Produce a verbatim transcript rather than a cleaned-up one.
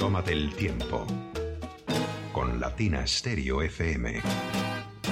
Tómate el tiempo. Con Latina Stereo F M.